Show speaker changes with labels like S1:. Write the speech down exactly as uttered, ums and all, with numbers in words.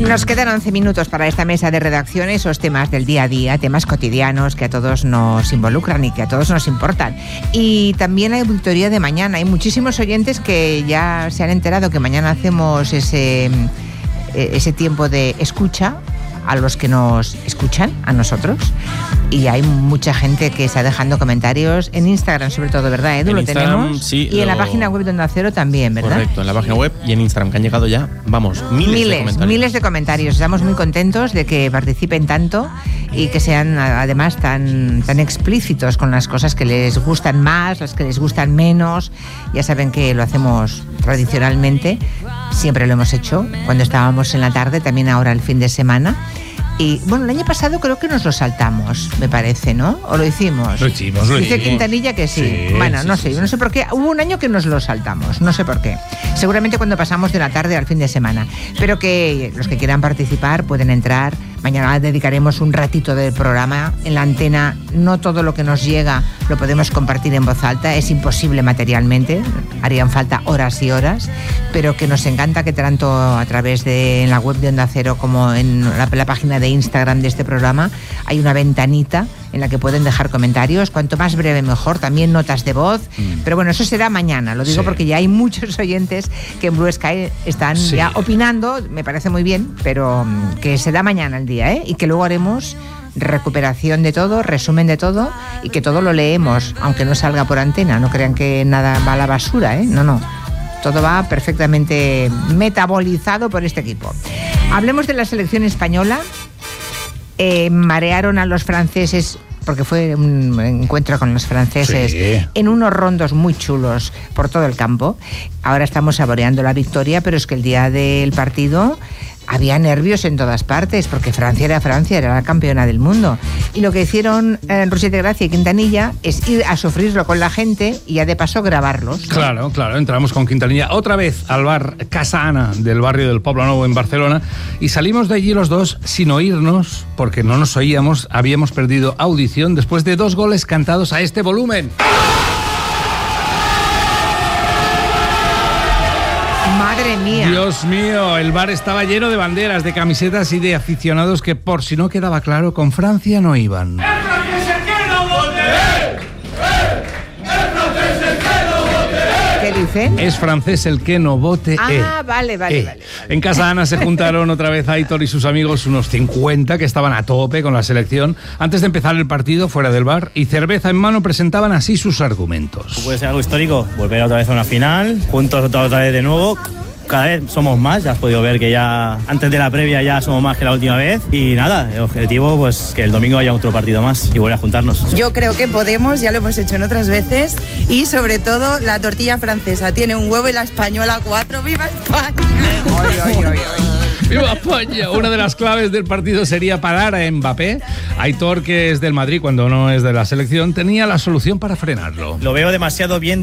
S1: Nos quedan once minutos para esta mesa de redacción, esos temas del día a día, temas cotidianos que a todos nos involucran y que a todos nos importan. Y también la auditoría de mañana. Hay muchísimos oyentes que ya se han enterado que mañana hacemos ese, ese tiempo de escucha a los que nos escuchan, a nosotros. Y hay mucha gente que está dejando comentarios en Instagram, sobre todo, ¿verdad, Edu?
S2: En
S1: lo
S2: Instagram,
S1: tenemos.
S2: sí,
S1: y en
S2: lo...
S1: la página web de Onda Cero también, ¿verdad?
S2: Correcto, en la página web y en Instagram, que han llegado ya, vamos, miles,
S1: miles
S2: de comentarios.
S1: Miles de comentarios. Estamos muy contentos de que participen tanto y que sean además tan, tan explícitos con las cosas que les gustan más, las que les gustan menos. Ya saben que lo hacemos tradicionalmente, siempre lo hemos hecho, cuando estábamos en la tarde, también ahora el fin de semana. Y bueno, el año pasado creo que nos lo saltamos, me parece, ¿no? ¿O lo hicimos?
S3: Lo hicimos, lo
S1: Dice
S3: hicimos.
S1: Quintanilla que sí.
S3: Sí,
S1: bueno,
S3: sí,
S1: no
S3: sí,
S1: sé,
S3: sí.
S1: no sé por qué. Hubo un año que nos lo saltamos, no sé por qué. Seguramente cuando pasamos de la tarde al fin de semana. Pero que los que quieran participar pueden entrar. Mañana dedicaremos un ratito del programa en la antena. No todo lo que nos llega lo podemos compartir en voz alta, es imposible materialmente, harían falta horas y horas, pero que nos encanta que tanto a través de en la web de Onda Cero como en la, la página de Instagram de este programa hay una ventanita en la que pueden dejar comentarios, cuanto más breve mejor, también notas de voz, mm. pero bueno, eso será mañana, lo digo sí. porque ya hay muchos oyentes que en Blue Sky están sí. ya opinando, me parece muy bien, pero que será mañana el día, ¿eh? Y que luego haremos recuperación de todo, resumen de todo y que todo lo leemos, aunque no salga por antena, no crean que nada va a la basura, ¿eh? No, no. Todo va perfectamente metabolizado por este equipo. Hablemos de la selección española. Eh, marearon a los franceses, porque fue un encuentro con los franceses sí. en unos rondos muy chulos por todo el campo. Ahora estamos saboreando la victoria, pero es que el día del partido había nervios en todas partes, porque Francia era Francia, era la campeona del mundo. Y lo que hicieron eh, Ruiz de Gracia y Quintanilla es ir a sufrirlo con la gente y ya de paso grabarlos, ¿no?
S3: Claro, claro, entramos con Quintanilla otra vez al bar Casa Ana del barrio del Poblenou en Barcelona y salimos de allí los dos sin oírnos, porque no nos oíamos, habíamos perdido audición después de dos goles cantados a este volumen.
S1: Madre mía.
S3: Dios mío, el bar estaba lleno de banderas, de camisetas y de aficionados que, por si no quedaba claro, con Francia no iban.
S4: ¡El francés el que no vote! ¡Eh! ¡Eh! ¡El francés el que no vote! ¡Eh!
S1: ¿Qué dicen?
S3: Es francés el que no vote.
S1: Ah,
S3: eh.
S1: vale, vale,
S3: eh.
S1: vale, vale.
S3: En Casa Ana se juntaron otra vez Aitor y sus amigos, unos cincuenta que estaban a tope con la selección. Antes de empezar el partido, fuera del bar y cerveza en mano, presentaban así sus argumentos.
S5: Puede ser algo histórico, volver otra vez a una final, juntos otra, otra vez de nuevo. Cada vez somos más, ya has podido ver que ya antes de la previa ya somos más que la última vez y nada, el objetivo pues que el domingo haya otro partido más y volver a juntarnos.
S6: Yo creo que podemos, ya lo hemos hecho en otras veces y sobre todo la tortilla francesa tiene un huevo y la española cuatro. ¡Viva España!
S1: Oy, oy, oy, oy.
S3: ¡Viva España! Una de las claves del partido sería parar a Mbappé. Aitor, que es del Madrid cuando no es de la selección, tenía la solución para frenarlo.
S5: Lo veo demasiado bien